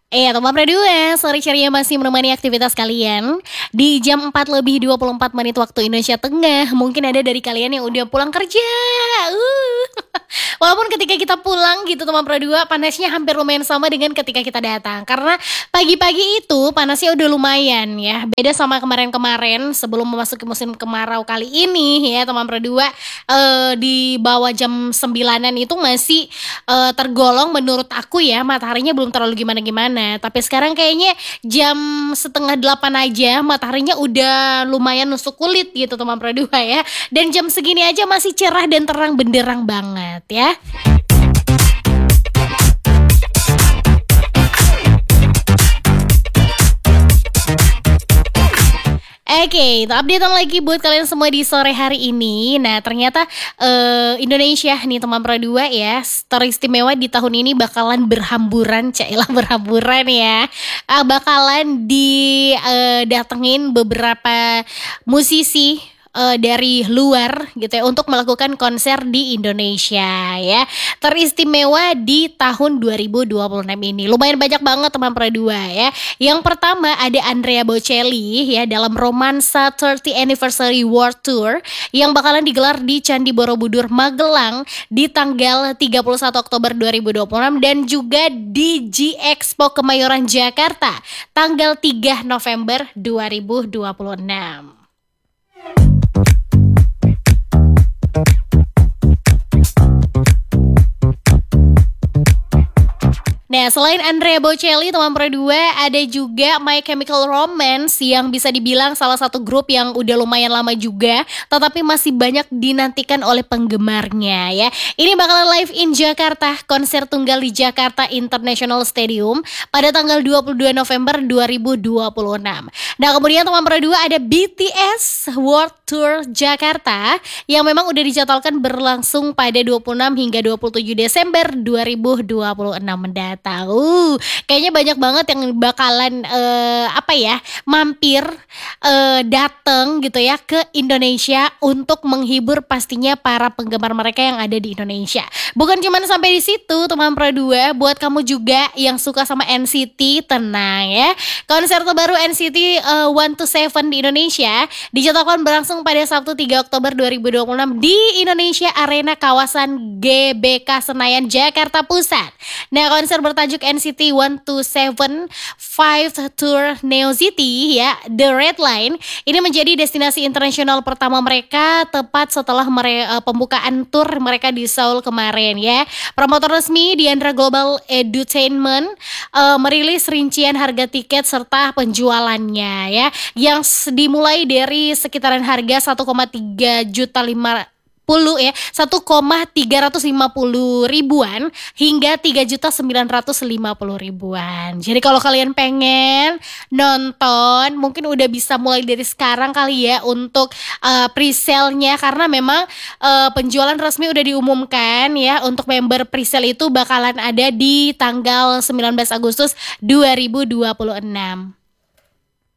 Teman berdua, sore ceria masih menemani aktivitas kalian di jam 4 lebih 24 menit waktu Indonesia Tengah. Mungkin ada dari kalian yang udah pulang kerja. Uh. Walaupun ketika kita pulang gitu teman berdua, panasnya hampir lumayan sama dengan ketika kita datang. Karena pagi-pagi itu panasnya udah lumayan ya. Beda sama kemarin-kemarin sebelum memasuki musim kemarau kali ini ya teman berdua. Di bawah jam 9-an itu masih tergolong menurut aku ya, mataharinya belum terlalu gimana-gimana. Tapi sekarang kayaknya jam setengah 8 aja mataharinya udah lumayan nusuk kulit gitu teman berdua ya. Dan jam segini aja masih cerah dan terang benderang banget ya. Oke, updatean lagi buat kalian semua di sore hari ini. Nah, ternyata Indonesia nih teman Pro 2 ya, teristimewa di tahun ini bakalan berhamburan, cailah berhamburan ya. Bakalan didatengin beberapa musisi dari luar gitu ya untuk melakukan konser di Indonesia ya. Teristimewa di tahun 2026 ini. Lumayan banyak banget teman Pro 2 ya. Yang pertama ada Andrea Bocelli ya dalam Romansa 30 Anniversary World Tour yang bakalan digelar di Candi Borobudur Magelang di tanggal 31 Oktober 2026 dan juga di G Expo Kemayoran Jakarta tanggal 3 November 2026. Nah, selain Andrea Bocelli, teman Pro 2, ada juga My Chemical Romance yang bisa dibilang salah satu grup yang udah lumayan lama juga, tetapi masih banyak dinantikan oleh penggemarnya ya. Ini bakalan live in Jakarta, konser tunggal di Jakarta International Stadium pada tanggal 22 November 2026. Nah, kemudian teman Pro 2 ada BTS World Tour Jakarta yang memang udah dijadwalkan berlangsung pada 26 hingga 27 Desember 2026 mendatang. Kayaknya banyak banget yang bakalan mampir datang gitu ya ke Indonesia untuk menghibur pastinya para penggemar mereka yang ada di Indonesia. Bukan cuma sampai di situ teman Pro 2, buat kamu juga yang suka sama NCT, tenang ya. Konser terbaru NCT 127 di Indonesia dijadwalkan berlangsung pada Sabtu 3 Oktober 2026 di Indonesia Arena kawasan GBK Senayan Jakarta Pusat. Nah, konser bertajuk NCT 127 5 Tour Neo City ya, The Red Line, ini menjadi destinasi internasional pertama mereka tepat setelah pembukaan tour mereka di Seoul kemarin ya. Promotor resmi Diandra Global Edutainment merilis rincian harga tiket serta penjualannya ya, yang dimulai dari sekitaran harga 1,350 ribuan hingga 3.950 ribuan. Jadi kalau kalian pengen nonton, mungkin udah bisa mulai dari sekarang kali ya untuk pre-sale-nya, karena memang penjualan resmi udah diumumkan ya. Untuk member pre-sale itu bakalan ada di tanggal 19 Agustus 2026.